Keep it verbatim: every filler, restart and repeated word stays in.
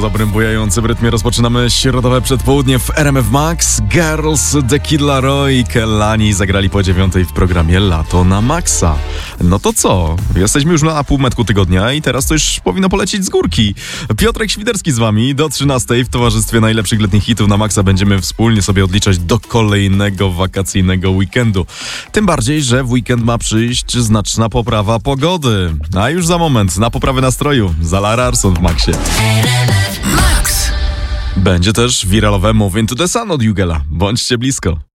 dobrym, bujającym rytmie rozpoczynamy środowe przedpołudnie w R M F Max. Girls, The Kid Laroi i Kehlani zagrali po dziewiątej w programie Lato na Maxa. No to co? Jesteśmy już na półmetku tygodnia i teraz to już powinno polecieć z górki. Piotrek Świderski z wami do trzynastej w towarzystwie najlepszych letnich hitów na Maxa będziemy wspólnie sobie odliczać do kolejnego wakacyjnego weekendu. Tym bardziej, że w weekend ma przyjść znaczna poprawa pogody. A już za moment na poprawę nastroju Zala Larsson w Maxie. Max. Będzie też wiralowe Move Into the Sun od Jugela. Bądźcie blisko.